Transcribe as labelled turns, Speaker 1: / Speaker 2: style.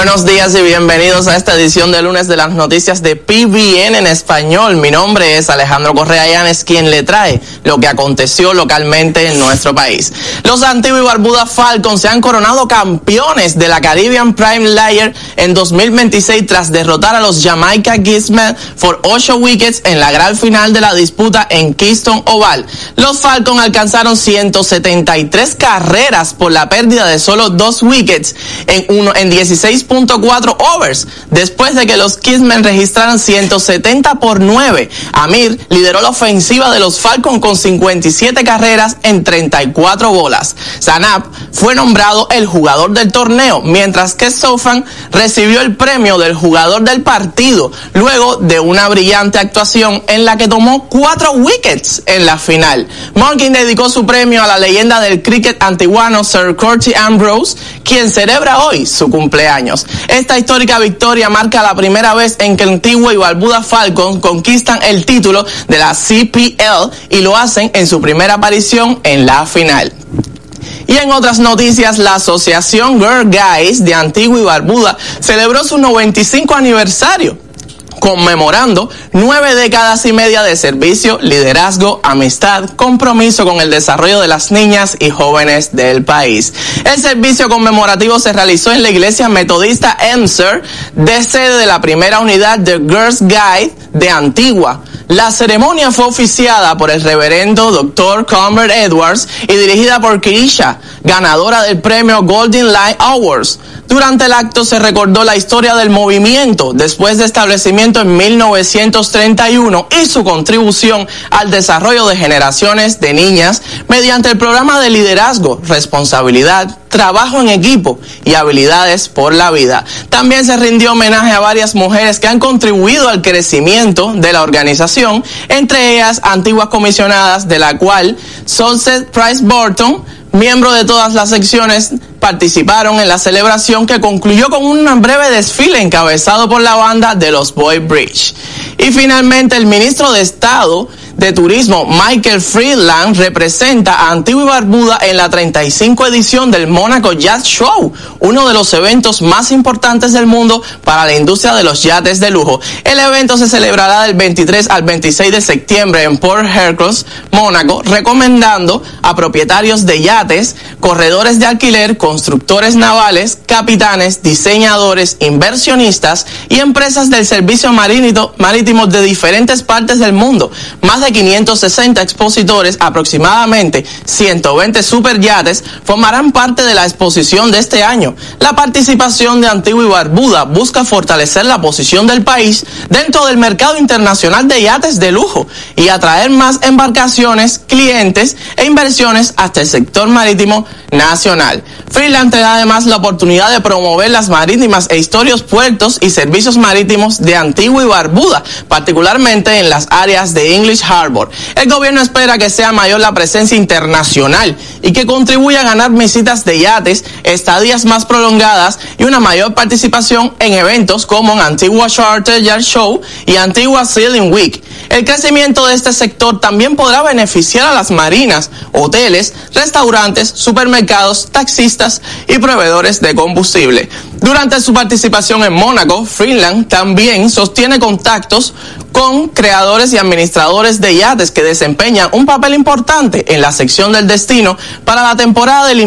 Speaker 1: Buenos días y bienvenidos a esta edición de lunes de las noticias de PBN en español. Mi nombre es Alejandro Correa Llanes, quien le trae lo que aconteció localmente en nuestro país. Los Antigua y Barbuda Falcons se han coronado campeones de la Caribbean Prime Layer en 2026 tras derrotar a los Jamaica Gizmen por 8 wickets en la gran final de la disputa en Kingston Oval. Los Falcons alcanzaron 173 carreras por la pérdida de solo 2 wickets en 16.4 overs, después de que los Gizmen registraran 170 por 9. Amir lideró la ofensiva de los Falcons con 57 carreras en 34 bolas. Zanab fue nombrado el jugador del torneo, mientras que Sofan recibió el premio del jugador del partido, luego de una brillante actuación en la que tomó 4 wickets en la final. Monkin dedicó su premio a la leyenda del cricket antiguano Sir Curtis Ambrose, quien celebra hoy su cumpleaños. Esta histórica victoria marca la primera vez en que Antigua y Barbuda Falcons conquistan el título de la CPL y lo hacen en su primera aparición en la final. Y en otras noticias, la Asociación Girl Guides de Antigua y Barbuda celebró su 95 aniversario, conmemorando 9 décadas y media de servicio, liderazgo, amistad, compromiso con el desarrollo de las niñas y jóvenes del país. El servicio conmemorativo se realizó en la iglesia metodista Emser, de sede de la primera unidad de Girls Guide de Antigua. La ceremonia fue oficiada por el reverendo Dr. Convert Edwards y dirigida por Kirisha, ganadora del premio Golden Light Awards. Durante el acto se recordó la historia del movimiento después de establecimiento en 1931 y su contribución al desarrollo de generaciones de niñas mediante el programa de liderazgo, responsabilidad, trabajo en equipo y habilidades por la vida. También se rindió homenaje a varias mujeres que han contribuido al crecimiento de la organización, entre ellas antiguas comisionadas, de la cual Sunset Price Burton, miembro de todas las secciones, participaron en la celebración, que concluyó con un breve desfile encabezado por la banda de los Boy Bridge. Y finalmente, el ministro de Estado de Turismo, Michael Freeland, representa a Antigua y Barbuda en la 35 edición del Monaco Yacht Show, uno de los eventos más importantes del mundo para la industria de los yates de lujo. El evento se celebrará del 23 al 26 de septiembre en Port Hercules, Mónaco, recomendando a propietarios de yates, corredores de alquiler, constructores navales, capitanes, diseñadores, inversionistas y empresas del servicio marítimo de diferentes partes del mundo. Más de 560 expositores, aproximadamente 120 superyates, formarán parte de la exposición de este año. La participación de Antigua y Barbuda busca fortalecer la posición del país dentro del mercado internacional de yates de lujo y atraer más embarcaciones, clientes e inversiones hasta el sector marítimo nacional. Freeland tendrá además la oportunidad de promover las marítimas e históricos puertos y servicios marítimos de Antigua y Barbuda, particularmente en las áreas de English Harbor. El gobierno espera que sea mayor la presencia internacional y que contribuya a ganar visitas de yates, estadías más prolongadas y una mayor participación en eventos como en Antigua Charter Yacht Show y Antigua Sailing Week. El crecimiento de este sector también podrá beneficiar a las marinas, hoteles, restaurantes, supermercados, taxistas y proveedores de combustible. Durante su participación en Mónaco, Freeland también sostiene contactos con creadores y administradores de yates que desempeñan un papel importante en la sección del destino para la temporada del